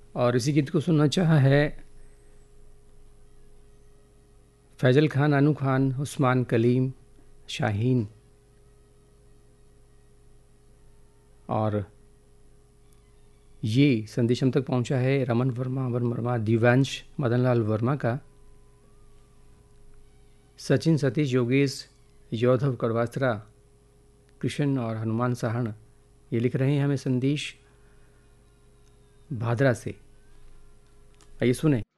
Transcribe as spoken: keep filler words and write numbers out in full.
और इसी गीत को सुनना चाहा है फैजल खान, अनु खान, उस्मान कलीम, शाहीन। और ये संदेश हम तक पहुंचा है रमन वर्मा, अमन वर्मा, दिव्यांश, मदनलाल वर्मा का। सचिन, सतीश, योगेश, योधव करवासरा, कृष्ण और हनुमान साहण ये लिख रहे हैं हमें संदेश भादरा से। आइए सुने।